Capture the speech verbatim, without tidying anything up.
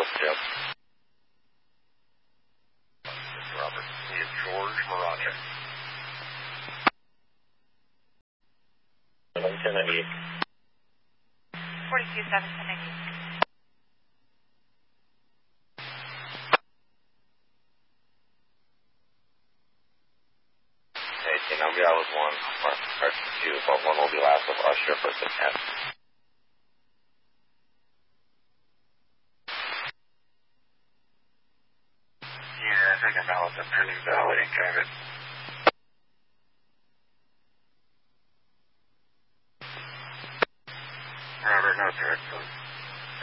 Jim. Robert. He is George Mirage. seven ten eight. forty-two seven ten eight. eighteen, I'll be out with one. Or, or two, but one will be last of Usher for six ten. Yeah, I think I'm out at Penny Valley, David. Robert, no, sir.